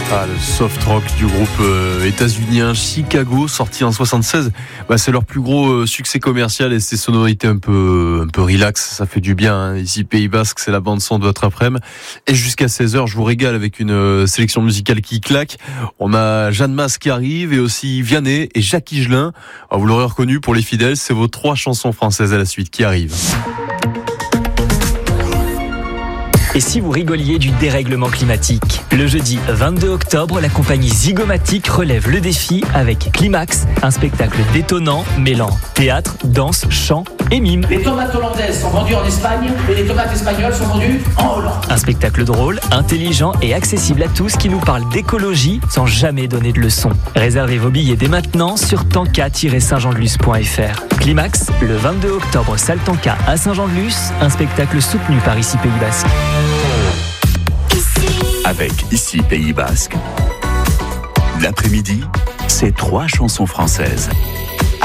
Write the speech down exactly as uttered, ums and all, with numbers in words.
Ah, le soft rock du groupe euh, états-unien Chicago, sorti en soixante-seize. Bah, c'est leur plus gros euh, succès commercial et ces sonorités un peu, un peu relax, ça fait du bien. Hein. Ici, Pays Basque, c'est la bande-son de votre après-midi. Et jusqu'à seize heures, je vous régale avec une euh, sélection musicale qui claque. On a Jeanne Masse qui arrive et aussi Vianney et Jacques Higelin. Ah, vous l'aurez reconnu pour les fidèles, c'est vos trois chansons françaises à la suite qui arrivent. Et si vous rigoliez du dérèglement climatique ? Le jeudi vingt-deux octobre, la compagnie Zygomatic relève le défi avec Climax, un spectacle détonnant mêlant théâtre, danse, chant et mime. Les tomates hollandaises sont vendues en Espagne et les tomates espagnoles sont vendues en Hollande. Un spectacle drôle, intelligent et accessible à tous qui nous parle d'écologie sans jamais donner de leçons. Réservez vos billets dès maintenant sur tanka tiret saint jean de luz point f r. Climax, le vingt-deux octobre, salle Tanka à Saint-Jean-de-Luz, un spectacle soutenu par Ici Pays Basque. Avec Ici Pays Basque, l'après-midi, c'est trois chansons françaises.